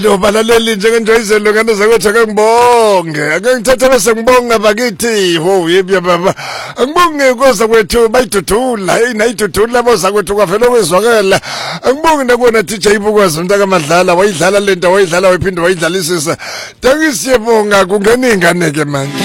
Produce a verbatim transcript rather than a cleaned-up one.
Lo balaleli njengenjayizelo ngane zakwethu akangibonge akangithatha bese ngibonga bakithi ho yebya baba angibonge koza kwethu bayiduthula hey nayiduthula boza kwethu kwavela kwezwakala angibonge nakona D J Bukwazi umntaka Madlala wayidlala lento wayidlala wayiphinde wayidlalisisa takisiyebonga kungena ingane ke manje.